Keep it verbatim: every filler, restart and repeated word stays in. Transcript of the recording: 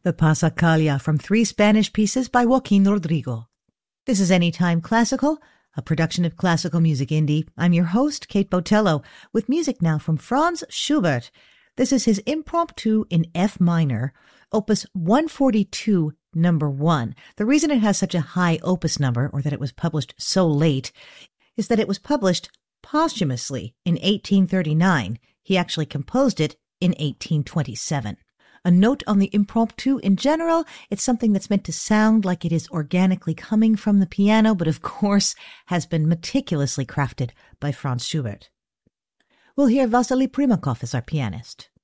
The Passacaglia from Three Spanish Pieces by Joaquin Rodrigo. This is Anytime Classical, a production of Classical Music Indie. I'm your host, Kate Botello, with music now from Franz Schubert. This is his Impromptu in F minor, opus one forty-two, number one. The reason it has such a high opus number, or that it was published so late, is that it was published posthumously in eighteen thirty-nine. He actually composed it in eighteen twenty-seven. A note on the impromptu in general, it's something that's meant to sound like it is organically coming from the piano, but of course has been meticulously crafted by Franz Schubert. We'll hear Vasily Primakov as our pianist.